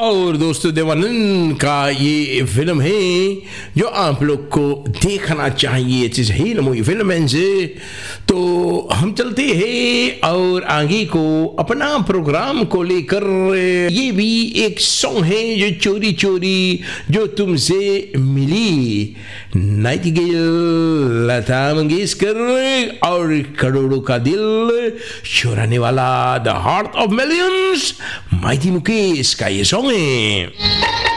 और दोस्तों देवानंद का ये फिल्म है जो आप लोग को देखना चाहिए। इट्स ही मूवी फिल्म से तो हम चलते हैं और आगे को अपना प्रोग्राम को लेकर। ये भी एक सॉन्ग है जो चोरी चोरी जो तुमसे मिली, नाइटिंगेल लता मंगेशकर और करोड़ों का दिल चुराने वाला the heart of millions mighty Mukesh का ये सॉन्ग है।